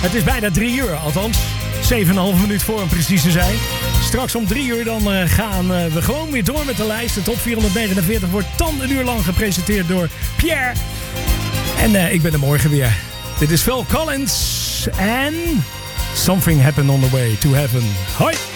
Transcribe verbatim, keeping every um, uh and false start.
Het is bijna drie uur, althans zeven en een half minuut voor om precies te zijn. Straks om drie uur dan uh, gaan uh, we gewoon weer door met de lijst. De top vierhonderdnegenenveertig wordt dan een uur lang gepresenteerd door Pierre. En uh, ik ben er morgen weer. Dit is Phil Collins en Something Happened on the Way to Heaven. Hoi!